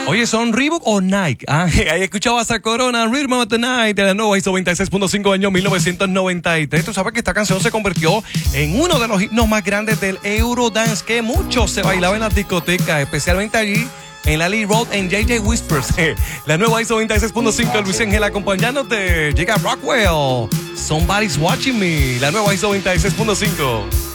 Oye, ¿son Reebok o Nike? Ahí escuchabas a Corona, Rhythm of the Night, de la nueva ISO 96.5 año 1993. Tú sabes que esta canción se convirtió en uno de los himnos más grandes del Eurodance, que mucho se bailaba en las discotecas, especialmente allí en la Lee Road en JJ Whispers. La nueva ISO 96.5, Luis Ángel acompañándote. Llega Rockwell, Somebody's Watching Me. La nueva ISO 96.5.